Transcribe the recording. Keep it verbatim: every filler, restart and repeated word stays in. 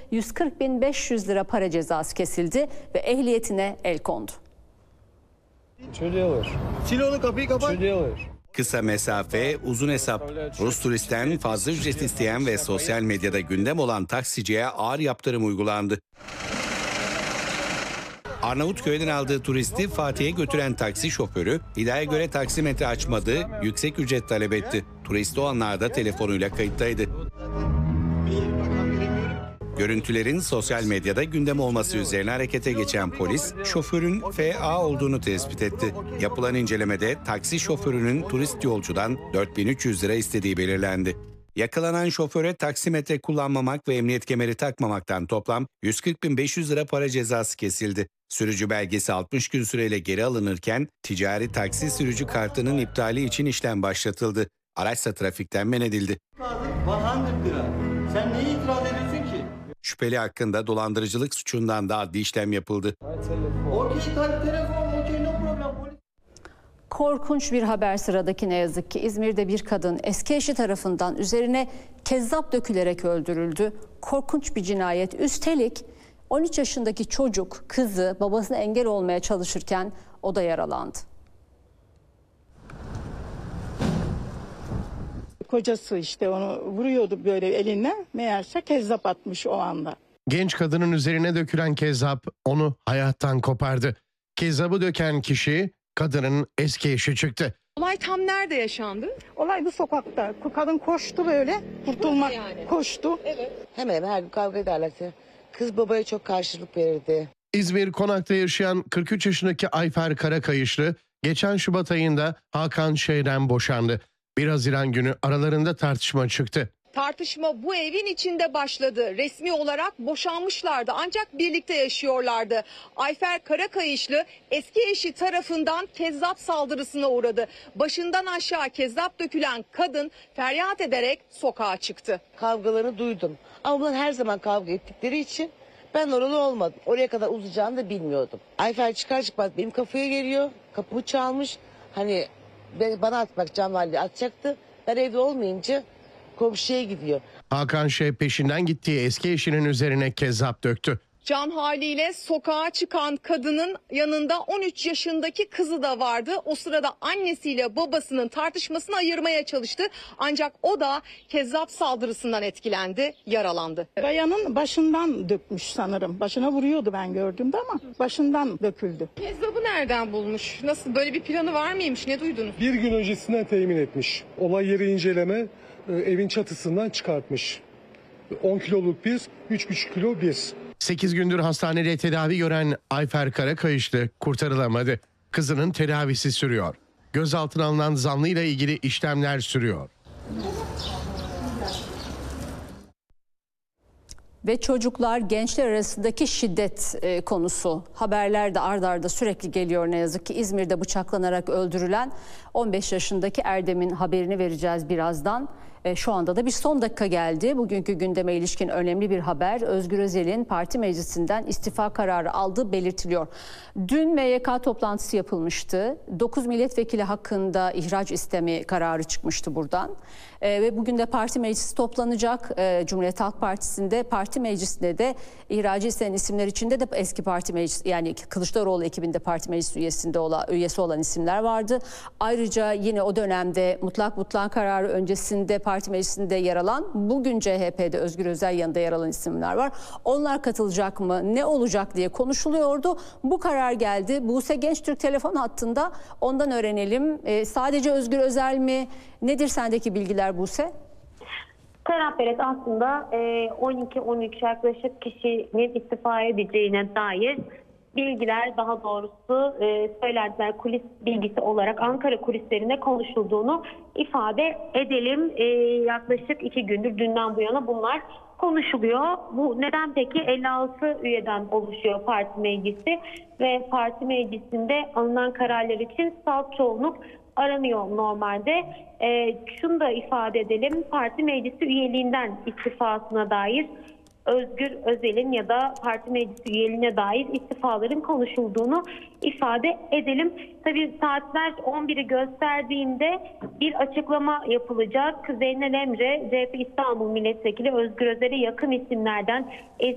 yüz kırk bin beş yüz lira para cezası kesildi ve ehliyetine el kondu. Çocuğu Sil onu, kapıyı kapat. Çocuğu Kısa mesafe, uzun hesap. Rus turistten fazla ücret isteyen ve sosyal medyada gündem olan taksiciye ağır yaptırım uygulandı. Arnavutköy'den aldığı turisti Fatih'e götüren taksi şoförü iddiaya göre taksimetre açmadı, yüksek ücret talep etti. Turist o anlarda telefonuyla kayıttaydı. Görüntülerin sosyal medyada gündem olması üzerine harekete geçen polis, şoförün F A olduğunu tespit etti. Yapılan incelemede taksi şoförünün turist yolcudan dört bin üç yüz lira istediği belirlendi. Yakalanan şoföre taksimetre kullanmamak ve emniyet kemeri takmamaktan toplam yüz kırk bin beş yüz lira para cezası kesildi. Sürücü belgesi altmış gün süreyle geri alınırken ticari taksi sürücü kartının iptali için işlem başlatıldı. Araçsa trafikten men edildi. yüz lira. Sen neye itiraz ediyorsun ki? Şüpheli hakkında dolandırıcılık suçundan da adli işlem yapıldı. Okey, telefon, okey, no problem. Polis. Korkunç bir haber sıradaki ne yazık ki. İzmir'de bir kadın eski eşi tarafından üzerine kezzap dökülerek öldürüldü. Korkunç bir cinayet. Üstelik on üç yaşındaki çocuk, kızı babasına engel olmaya çalışırken o da yaralandı. Kocası işte onu vuruyordu böyle eline, meğerse kezzap atmış o anda. Genç kadının üzerine dökülen kezzap onu hayattan kopardı. Kezzabı döken kişi kadının eski eşi çıktı. Olay tam nerede yaşandı? Olay bu sokakta. Kadın koştu böyle, kurtulmak yani. koştu. Evet. Hemen hemen her gün kavga ederlerse. Kız babaya çok karşılık verirdi. İzmir Konak'ta yaşayan kırk üç yaşındaki Ayfer Karakayışlı geçen Şubat ayında Hakan Şey'den boşandı. bir Haziran günü aralarında tartışma çıktı. Tartışma bu evin içinde başladı. Resmi olarak boşanmışlardı ancak birlikte yaşıyorlardı. Ayfer Karakayışlı eski eşi tarafından kezzap saldırısına uğradı. Başından aşağı kezzap dökülen kadın feryat ederek sokağa çıktı. Kavgalarını duydum. Ama bunlar her zaman kavga ettikleri için ben oralı olmadım. Oraya kadar uzayacağını da bilmiyordum. Ayfer çıkar çıkmaz benim kafaya geliyor. Kapımı çalmış. Hani bana atmak camvalide atacaktı. Ben evde olmayınca komşuya gidiyor. Hakan Şey peşinden gittiği eski eşinin üzerine kezzap döktü. Can haliyle sokağa çıkan kadının yanında on üç yaşındaki kızı da vardı. O sırada annesiyle babasının tartışmasını ayırmaya çalıştı. Ancak o da kezzap saldırısından etkilendi, yaralandı. Bayanın başından dökmüş sanırım. Başına vuruyordu ben gördüğümde ama başından döküldü. Kezzabı nereden bulmuş? Nasıl, böyle bir planı var mıymış? Ne duydunuz? Bir gün öncesinden temin etmiş. Olay yeri inceleme evin çatısından çıkartmış. on kiloluk biz, üç buçuk kilo biz. sekiz gündür hastanede tedavi gören Ayfer Karakayışlı kurtarılamadı. Kızının tedavisi sürüyor. Gözaltına alınan zanlıyla ilgili işlemler sürüyor. Ve çocuklar, gençler arasındaki şiddet e, konusu. Haberlerde ard arda sürekli geliyor ne yazık ki. İzmir'de bıçaklanarak öldürülen on beş yaşındaki Erdem'in haberini vereceğiz birazdan. E, şu anda da bir son dakika geldi. Bugünkü gündeme ilişkin önemli bir haber. Özgür Özel'in parti meclisinden istifa kararı aldığı belirtiliyor. Dün M Y K toplantısı yapılmıştı. dokuz milletvekili hakkında ihraç istemi kararı çıkmıştı buradan. E, ve bugün de parti meclisi toplanacak. E, Cumhuriyet Halk Partisi'nde, parti meclisinde de ihracı istenen isimler içinde de eski parti meclis, yani Kılıçdaroğlu ekibinde parti meclis üyesinde olan, üyesi olan isimler vardı. Ayrıca yine o dönemde mutlak mutlak kararı öncesinde parti meclisinde yer alan, bugün C H P'de Özgür Özel yanında yer alan isimler var. Onlar katılacak mı, ne olacak diye konuşuluyordu. Bu karar geldi. Buse Gençtürk telefon hattında, ondan öğrenelim. E, sadece Özgür Özel mi? Nedir sendeki bilgiler Buse? Serap Beret aslında on iki on üç yaklaşık kişinin istifa edeceğine dair bilgiler, daha doğrusu söylentiler, kulis bilgisi olarak Ankara kulislerinde konuşulduğunu ifade edelim. Yaklaşık iki gündür, dünden bu yana bunlar konuşuluyor. Bu neden peki? elli altı üyeden oluşuyor parti meclisi ve parti meclisinde alınan kararlar için salt çoğunluk aranıyor normalde. E, şunu da ifade edelim, parti meclisi üyeliğinden istifasına dair Özgür Özel'in ya da parti meclisi üyeliğine dair istifaların konuşulduğunu ifade edelim. Tabii saatler on biri gösterdiğinde bir açıklama yapılacak. Zeynel Emre, C H P İstanbul Milletvekili Özgür Özel'e yakın isimlerden